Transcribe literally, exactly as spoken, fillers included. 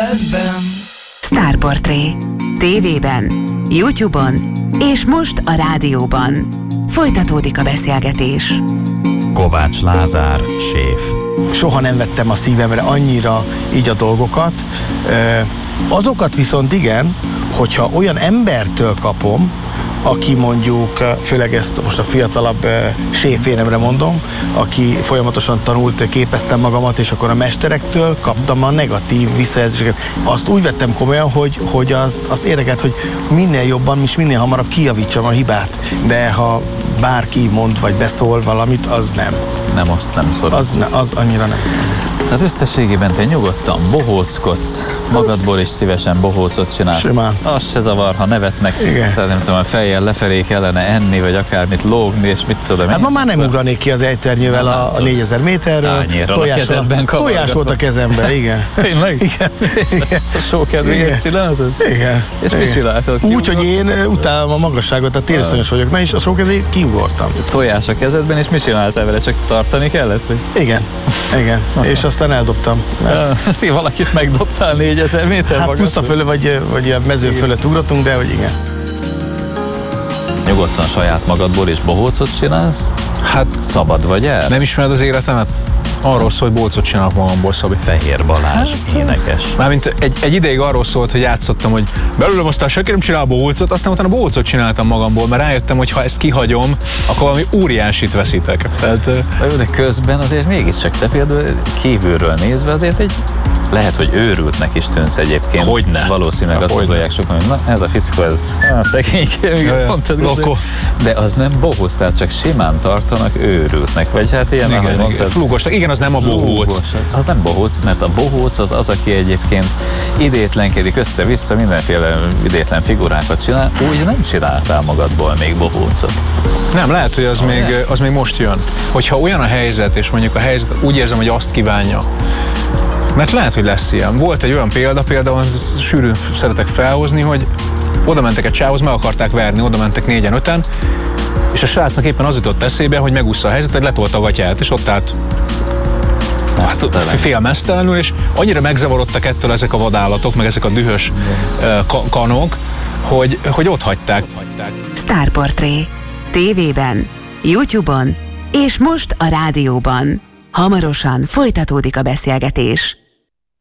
életben. Sztárportré. tévében, YouTube-on és most a rádióban. Folytatódik a beszélgetés. Kovács Lázár, séf. Soha nem vettem a szívemre annyira így a dolgokat. Azokat viszont igen, hogyha olyan embertől kapom, aki mondjuk, főleg ezt most a fiatalabb séfénemre mondom, aki folyamatosan tanult, képeztem magamat, és akkor a mesterektől kaptam a negatív visszajelzéseket. Azt úgy vettem komolyan, hogy, hogy azt, azt érdekelt, hogy minél jobban és minél hamarabb kijavítsam a hibát. De ha bárki mond vagy beszól valamit, az nem. Nem, azt nem szorul. Az, az annyira nem. Tehát összességében te nyugodtan bohóckodsz, magadból is szívesen bohócot csinálsz. Simán. Az se zavar, ha nevetnek. Igen. Tehát nem tudom, a fejjel lefelé kellene enni, vagy akármit lógni, és mit tudom. Hát ma már nem ugranék ki az ejternyővel a, a négyezer méterről. Tojás, a tojás volt a kezemben, igen. Tényleg? Igen. Igen. A sókedvéget csináltad? Igen. És igen. mit csináltad? Úgy, hogy én utálom a magasságot, tehát térszonyos vagyok, na és a sókedvé kiugortam. Tojás a kezedben, és mit csináltál vele? Csak tartani kellett? Vagy? Igen. Igen. És aztán eldobtam. Mert... Ti valakit megdobtál négyezer méter hát magas? puszta fölött, vagy, vagy ilyen mező fölött ugrottunk, de hogy igen. Nyugodtan saját magadból is bohócot csinálsz? Hát szabad vagy el? Nem ismered az életemet? Arról szól, hogy bolcot csinálok magamból, Szabi. Fehér Balázs, hát, énekes. Mármint egy, egy ideig arról szólt, hogy játszottam, hogy belőlem aztán senki nem csinál bolcot, aztán utána bolcot csináltam magamból, mert rájöttem, hogy ha ezt kihagyom, akkor valami óriásit veszítek. Tehát, jó, de közben azért mégiscsak te például kívülről nézve azért egy lehet, hogy őrültnek is tűnsz egyébként. Hogyne. Valószínűleg Na, azt hogyne. gondolják sokan, hogy na, ez a fickó, ez á, szegénykém, pont ez Loko. De az nem bohóc, tehát csak simán tartanak őrültnek, vagy hát ilyen, igen, ahogy igen, mondtad. flúgosnak. Igen, az nem a bohóc. Az nem bohóc, mert a bohóc az az, aki egyébként idétlenkedik össze-vissza, mindenféle idétlen figurákat csinál, úgy nem csináltál magadból még bohócot. Nem, lehet, hogy az, Ah, még, az még most jön. Hogyha olyan a helyzet, és mondjuk a helyzet úgy érzem, hogy azt kívánja, mert lehet, hogy lesz ilyen. Volt egy olyan példa, például sűrűn szeretek felhozni, hogy oda mentek egy csávhoz, meg akarták verni, oda mentek négyen, öten, és a srácnak éppen az jutott eszébe, hogy megúszta a helyzetet, hogy letolta a gatyát, és ott állt félmeztelenül, és annyira megzavarodtak ettől ezek a vadállatok, meg ezek a dühös uh, kanok, hogy, hogy ott hagyták. Sztárportré. tévében, YouTube-on és most a rádióban. Hamarosan folytatódik a beszélgetés.